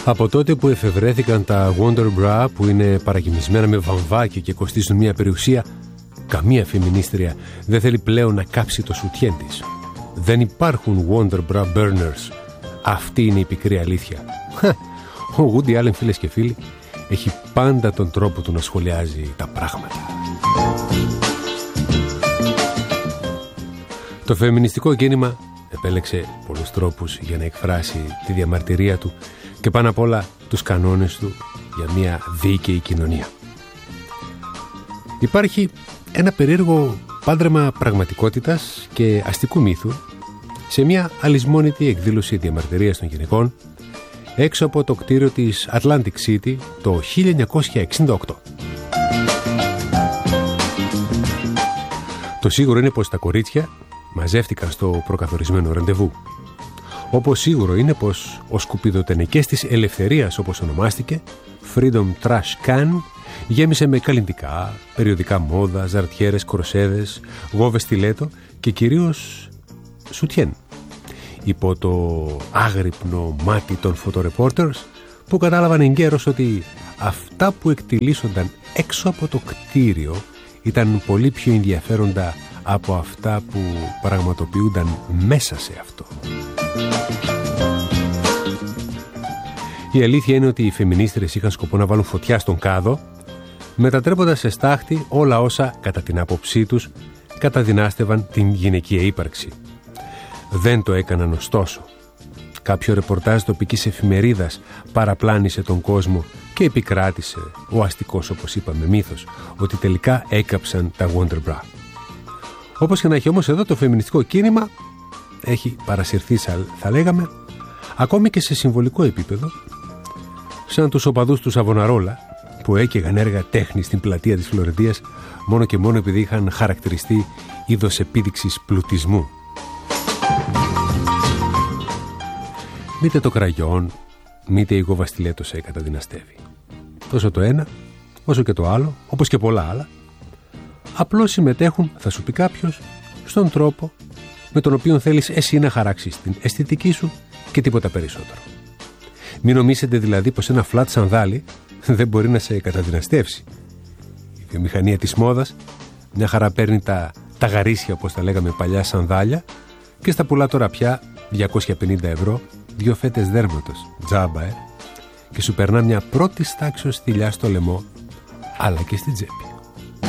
Από τότε που εφευρέθηκαν τα Wonder Bra, που είναι παρακοιμισμένα με βαμβάκι και κοστίζουν μια περιουσία, καμία φεμινίστρια δεν θέλει πλέον να κάψει το σουτιέν της. Δεν υπάρχουν Wonder Bra burners. Αυτή είναι η πικρή αλήθεια. Ο Woody Allen, φίλες και φίλοι, έχει πάντα τον τρόπο του να σχολιάζει τα πράγματα. Το φεμινιστικό κίνημα επέλεξε πολλούς τρόπους για να εκφράσει τη διαμαρτυρία του και πάνω απ' όλα τους κανόνες του για μια δίκαιη κοινωνία. Υπάρχει ένα περίεργο πάντρεμα πραγματικότητας και αστικού μύθου σε μια αλυσμόνητη εκδήλωση διαμαρτυρίας των γυναικών έξω από το κτίριο της Atlantic City το 1968. Το σίγουρο είναι πως τα κορίτσια μαζεύτηκαν στο προκαθορισμένο ραντεβού. Όπως σίγουρο είναι πως ο σκουπιδοτενεκές της ελευθερίας, όπως ονομάστηκε, Freedom Trash Can, γέμισε με καλλυντικά, περιοδικά μόδα, ζαρτιέρες, κορσέδες, γόβες στιλέτο και κυρίως σουτιέν. Υπό το άγρυπνο μάτι των φωτορεπόρτερς που κατάλαβαν εγκαίρως ότι αυτά που εκτιλήσονταν έξω από το κτίριο ήταν πολύ πιο ενδιαφέροντα από αυτά που πραγματοποιούνταν μέσα σε αυτό. Η αλήθεια είναι ότι οι φεμινίστρες είχαν σκοπό να βάλουν φωτιά στον κάδο, μετατρέποντας σε στάχτη όλα όσα, κατά την άποψή τους, καταδυνάστευαν την γυναικεία ύπαρξη. Δεν το έκαναν ωστόσο. Κάποιο ρεπορτάζ τοπικής εφημερίδας παραπλάνησε τον κόσμο και επικράτησε ο αστικός, όπως είπαμε, μύθος ότι τελικά έκαψαν τα Wonder Bra. Όπως και να έχει όμως, εδώ το φεμινιστικό κίνημα έχει παρασυρθεί, θα λέγαμε, ακόμη και σε συμβολικό επίπεδο, σαν τους οπαδούς του Σαβοναρόλα που έκαιγαν έργα τέχνης στην πλατεία της Φλωρεντίας μόνο και μόνο επειδή είχαν χαρακτηριστεί είδος επίδειξης πλουτισμού. Μήτε το κραγιόν, μήτε η γόβα στιλέτο σε καταδυναστεύει. Τόσο το ένα, όσο και το άλλο, όπως και πολλά άλλα, απλώς συμμετέχουν, θα σου πει κάποιος, στον τρόπο με τον οποίο θέλεις εσύ να χαράξεις την αισθητική σου και τίποτα περισσότερο. Μην νομίζετε δηλαδή πως ένα φλατ σανδάλι δεν μπορεί να σε καταδυναστεύσει. Η βιομηχανία της μόδας μια χαρά παίρνει τα γαρίσια, όπως τα λέγαμε παλιά, σανδάλια και στα πουλά τώρα πια 250 ευρώ, 2 φέτες δέρματος, τζάμπα, και σου περνά μια πρώτη τάξεως θηλιά στο λαιμό, αλλά και στην τσέπη.